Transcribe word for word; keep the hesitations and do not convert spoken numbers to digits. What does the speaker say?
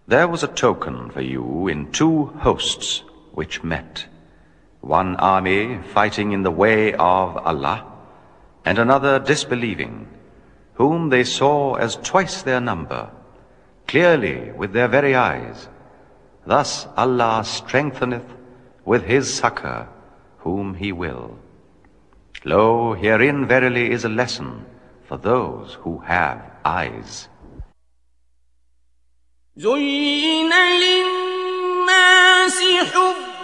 There was a token for you in two hosts which met, one army fighting in the way of Allah, and another disbelieving, whom they saw as twice their number, clearly with their very eyes. Thus Allah strengtheneth with His succor whom He will. Lo, herein verily is a lesson for those who have eyes. زين للناس حب